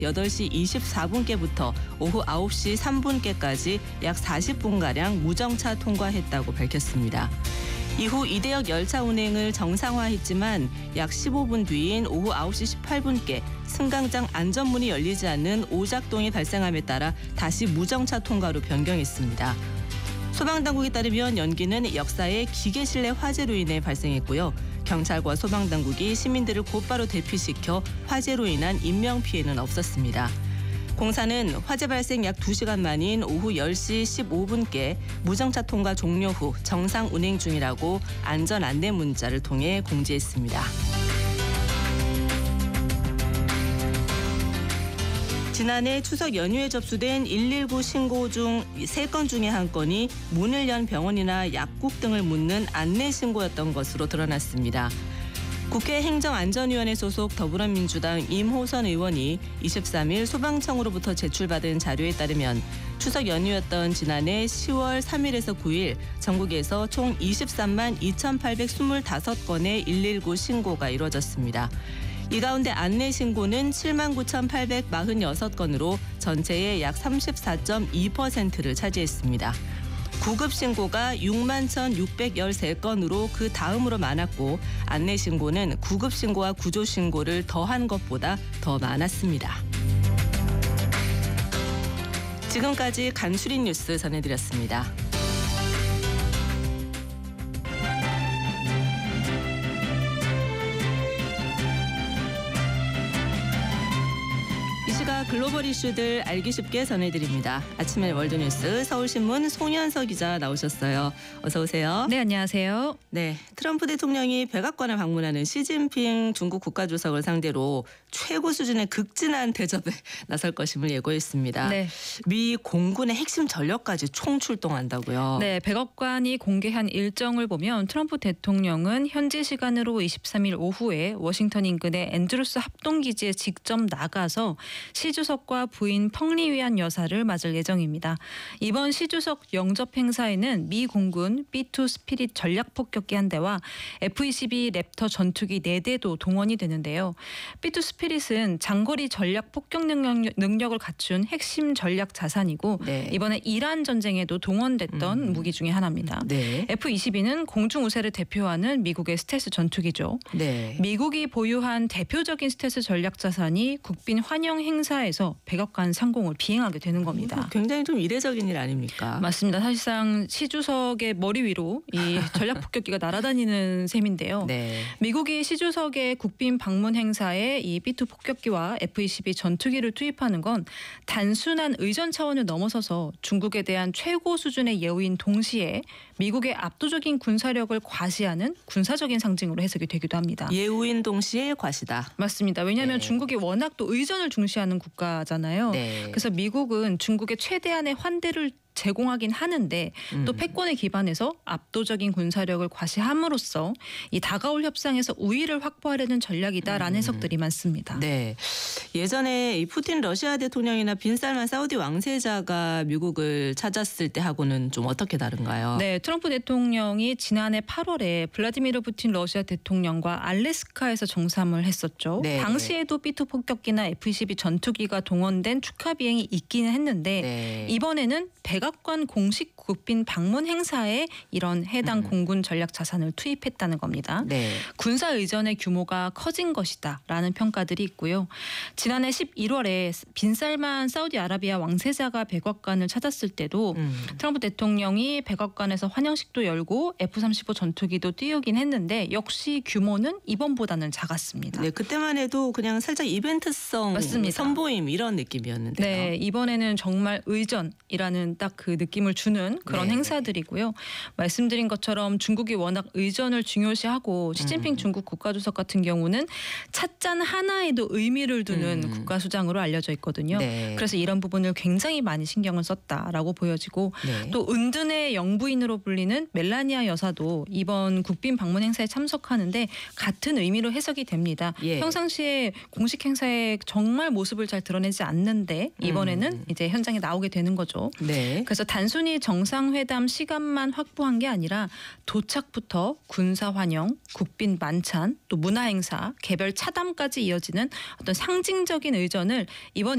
8시 24분께부터 오후 9시 3분께까지 약 40분가량 무정차 통과했다고 밝혔습니다. 이후 이대역 열차 운행을 정상화했지만 약 15분 뒤인 오후 9시 18분께 승강장 안전문이 열리지 않는 오작동이 발생함에 따라 다시 무정차 통과로 변경했습니다. 소방당국에 따르면 연기는 역사의 기계 실내 화재로 인해 발생했고요. 경찰과 소방당국이 시민들을 곧바로 대피시켜 화재로 인한 인명피해는 없었습니다. 공사는 화재 발생 약 2시간 만인 오후 10시 15분께 무정차 통과 종료 후 정상 운행 중이라고 안전 안내 문자를 통해 공지했습니다. 지난해 추석 연휴에 접수된 119 신고 중 3건 중에 한 건이 문을 연 병원이나 약국 등을 묻는 안내 신고였던 것으로 드러났습니다. 국회 행정안전위원회 소속 더불어민주당 임호선 의원이 23일 소방청으로부터 제출받은 자료에 따르면 추석 연휴였던 지난해 10월 3일에서 9일 전국에서 총 23만 2,825건의 119 신고가 이루어졌습니다. 이 가운데 안내 신고는 7만 9,846건으로 전체의 약 34.2%를 차지했습니다. 구급 신고가 6만 1,613건으로 그 다음으로 많았고 안내 신고는 구급 신고와 구조 신고를 더한 것보다 더 많았습니다. 지금까지 간추린 뉴스 전해드렸습니다. 글로벌 이슈들 알기 쉽게 전해드립니다. 아침의 월드뉴스 서울신문 송현서 기자 나오셨어요. 어서 오세요. 네, 안녕하세요. 네, 트럼프 대통령이 백악관을 방문하는 시진핑 중국 국가주석을 상대로 최고 수준의 극진한 대접에 나설 것임을 예고했습니다. 네. 미 공군의 핵심 전력까지 총출동한다고요. 네, 백악관이 공개한 일정을 보면 트럼프 대통령은 현지 시간으로 23일 오후에 워싱턴 인근의 앤드루스 합동기지에 직접 나가서 시 주석과 부인 펑리위안 여사를 맞을 예정입니다. 이번 시 주석 영접 행사에는 미 공군 B-2 스피릿 전략 폭격기 한 대와 F-22 랩터 전투기 4대도 동원이 되는데요. B-2 스피릿은 장거리 전략 폭격 능력을 갖춘 핵심 전략 자산이고 네. 이번에 이란 전쟁에도 동원됐던 무기 중에 하나입니다. 네. F-22는 공중 우세를 대표하는 미국의 스텔스 전투기죠. 네. 미국이 보유한 대표적인 스텔스 전략 자산이 국빈 환영 행사에서 백악관 상공을 비행하게 되는 겁니다. 굉장히 좀 이례적인 일 아닙니까? 맞습니다. 사실상 시 주석의 머리 위로 이 전략 폭격기가 날아다니는 셈인데요. 네. 미국이 시 주석의 국빈 방문 행사에 이 B-2 폭격기와 F-22 전투기를 투입하는 건 단순한 의전 차원을 넘어서서 중국에 대한 최고 수준의 예우인 동시에 미국의 압도적인 군사력을 과시하는 군사적인 상징으로 해석이 되기도 합니다. 예우인 동시에 과시다. 맞습니다. 왜냐하면 네. 중국이 워낙 또 의전을 중시하는 국가잖아요. 네. 그래서 미국은 중국의 최대한의 환대를 제공하긴 하는데 또 패권에 기반해서 압도적인 군사력을 과시함으로써 이 다가올 협상에서 우위를 확보하려는 전략이다라는 해석들이 많습니다. 네, 예전에 이 푸틴 러시아 대통령이나 빈살만 사우디 왕세자가 미국을 찾았을 때 하고는 좀 어떻게 다른가요? 네, 트럼프 대통령이 지난해 8월에 블라디미르 푸틴 러시아 대통령과 알래스카에서 정상을 했었죠. 네. 당시에도 B-2 폭격기나 F-22 전투기가 동원된 축하 비행이 있기는 했는데 네. 이번에는 백악관 공식 국빈 방문 행사에 이런 해당 공군 전략 자산을 투입했다는 겁니다. 네. 군사 의전의 규모가 커진 것이다라는 평가들이 있고요. 지난해 11월에 빈살만 사우디아라비아 왕세자가 백악관을 찾았을 때도 트럼프 대통령이 백악관에서 환영식도 열고 F-35 전투기도 띄우긴 했는데 역시 규모는 이번보다는 작았습니다. 네, 그때만 해도 그냥 살짝 이벤트성 맞습니다. 선보임 이런 느낌이었는데요. 네, 이번에는 정말 의전이라는 딱 그 느낌을 주는 그런 네. 행사들이고요. 말씀드린 것처럼 중국이 워낙 의전을 중요시하고 시진핑 중국 국가주석 같은 경우는 찻잔 하나에도 의미를 두는 국가수장으로 알려져 있거든요. 네. 그래서 이런 부분을 굉장히 많이 신경을 썼다라고 보여지고 네. 또 은둔의 영부인으로 불리는 멜라니아 여사도 이번 국빈 방문 행사에 참석하는데 같은 의미로 해석이 됩니다. 예. 평상시에 공식 행사에 정말 모습을 잘 드러내지 않는데 이번에는 이제 현장에 나오게 되는 거죠. 네. 네. 그래서 단순히 정상회담 시간만 확보한 게 아니라 도착부터 군사 환영, 국빈 만찬, 또 문화 행사, 개별 차담까지 이어지는 어떤 상징적인 의전을 이번